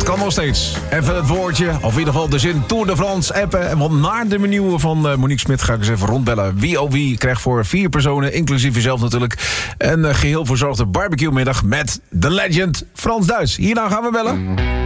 kan nog steeds. Even het woordje, of in ieder geval de zin Tour de France appen. Want naar de menu van Monique Smit ga ik eens even rondbellen. Wie krijgt voor 4 personen, inclusief jezelf natuurlijk, een geheel verzorgde barbecue middag met de legend Frans Duits. Hierna gaan we bellen.